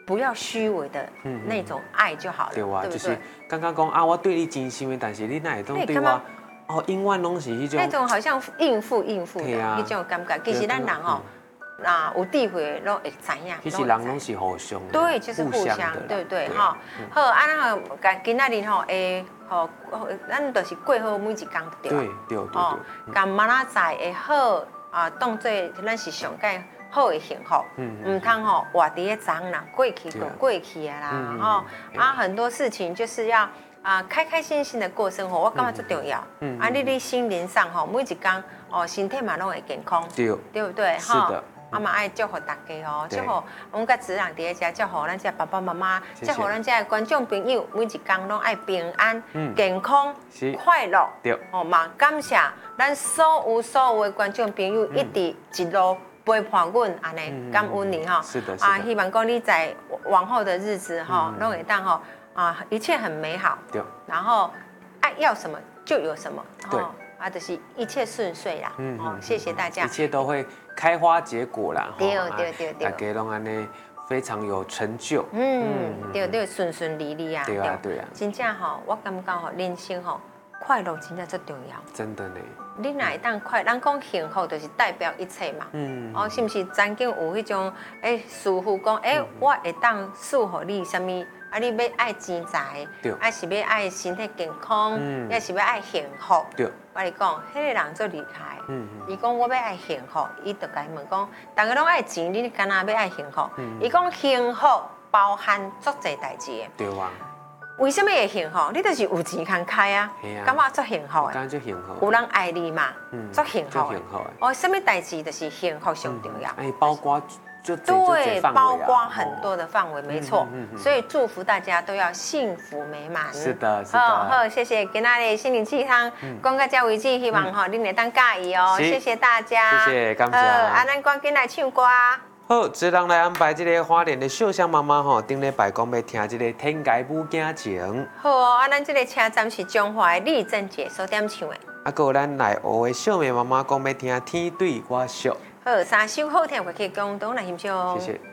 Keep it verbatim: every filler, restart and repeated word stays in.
不要虚伪的那种爱就好了， 对啊， 对不就是对？ 刚刚讲啊，我对你真心的，但是你哪会当对我？哦，永远拢是迄种那种好像应付应付的那种感觉，其实咱人吼，那有智慧拢会知影。 其实人拢是互相， 对，就是互相，对不对？哈，好，啊，咱吼，今仔日吼，诶，吼，咱就是过好每一天对吧？ 对对对对。 甲明仔载会好啊，当做咱是上界好的幸福。嗯嗯。唔通吼活伫咧昨啦，过去就过去啊啦，吼啊，很多事情就是要。啊，开开心心的过生活，我感觉最重要。嗯，啊，你你心灵上吼，每一天哦，身体嘛拢会健康， 对， 对不对？ 是的。 啊嘛爱祝福大家哦，祝福我们甲子人伫咧遮，祝福咱遮爸爸妈妈，祝福咱遮的观众朋友，每一天拢爱平安、健康、快乐。 对， 哦嘛，感谢咱所有所有的观众朋友一直一路陪伴阮安尼，感恩你哈。 是的， 啊，希望讲你在往后的日子哈，拢会当吼。啊，一切很美好， 对， 然后爱要什么就有什么， 对， 啊，就是一切顺遂啦，嗯，哦，谢谢大家， 一切都会开花结果啦， 对对对对， 大家拢安尼非常有成就， 嗯，对对，顺顺利利啊， 对啊对啊， 真正吼，我感觉吼，人生吼，快乐真正最重要， 真的呢， 你哪会当快，咱讲幸福就是代表一切嘛，嗯，哦，是不是曾经有迄种诶，师傅讲，诶，我会当祝福你什么？啊！你要爱钱财，啊是要爱身体健康，也是要爱幸福。对，我跟你讲，迄个人最厉害。嗯伊讲我要爱幸福，伊就甲伊问讲，大家拢爱钱，你干那要爱幸福？伊讲幸福包含足侪代志的。 对啊。 为什么会幸福？你就是有钱通开啊，感觉足幸福的。 感觉幸福。 有人爱你嘛，足幸福的。哦，什么代志就是幸福上重要。 哎，包括。 对，包括很多的范围，没错。所以祝福大家都要幸福美满。 是的，是的。 好，谢谢今仔日心灵鸡汤，讲到这为止，希望吼你会当介意哦。谢谢大家， 谢谢，感谢。 啊，咱赶紧来唱歌。 好，只人来安排这个花莲的秀香妈妈吼，顶礼拜讲要听这个《天涯母惊情》。 好哦，啊，咱这个车站是中华的丽珍姐所点唱的。 啊，还有咱来学的秀美妈妈讲要听《天对我笑》。 好，三首好听，我可以共同来欣赏。 谢谢。